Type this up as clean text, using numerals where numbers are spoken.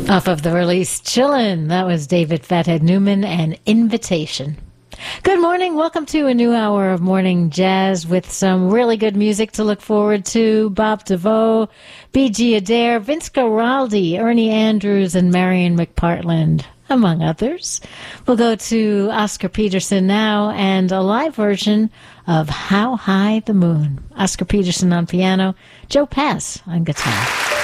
Off of the release Chillin', that was David Fathead Newman and Invitation. Good morning. Welcome to a new hour of Morning Jazz with some really good music to look forward to. Bob DeVoe, B.G. Adair, Vince Guaraldi, Ernie Andrews, and Marion McPartland, among others. We'll go to Oscar Peterson now and a live version of How High the Moon. Oscar Peterson on piano, Joe Pass on guitar.